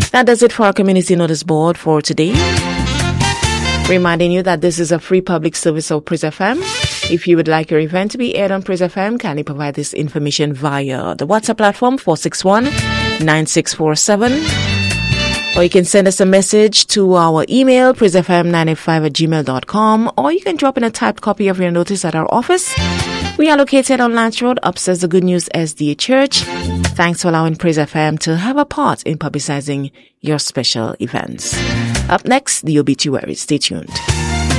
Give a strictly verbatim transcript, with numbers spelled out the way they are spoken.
That does it for our community notice board for today. Reminding you that this is a free public service of Praise F M. If you would like your event to be aired on Praise F M, kindly provide this information via the WhatsApp platform four six one, nine six four seven. Or you can send us a message to our email, praise f m nine eight five at gmail dot com. Or you can drop in a typed copy of your notice at our office. We are located on Lance Road, upstairs the Good News S D A Church. Thanks for allowing Praise F M to have a part in publicizing your special events. Up next, the obituary. Stay tuned.